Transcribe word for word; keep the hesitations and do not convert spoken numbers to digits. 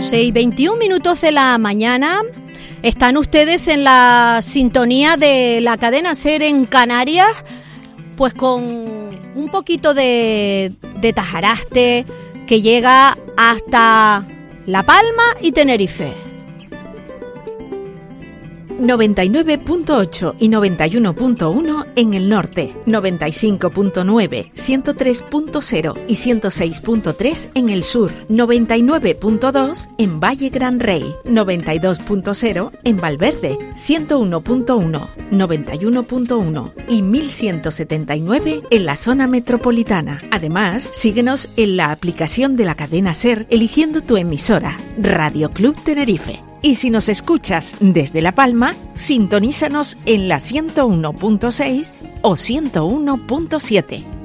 doce y veintiún minutos de la mañana. Están ustedes en la sintonía de la cadena SER en Canarias, pues con un poquito de, de Tajaraste que llega hasta La Palma y Tenerife. noventa y nueve punto ocho y noventa y uno punto uno en el norte, noventa y cinco punto nueve, ciento tres punto cero y ciento seis punto tres en el sur, noventa y nueve punto dos en Valle Gran Rey, noventa y dos punto cero en Valverde, ciento uno punto uno, noventa y uno punto uno y mil ciento setenta y nueve en la zona metropolitana. Además, síguenos en la aplicación de la cadena SER eligiendo tu emisora, Radio Club Tenerife. Y si nos escuchas desde La Palma, sintonízanos en la ciento uno punto seis o ciento uno punto siete.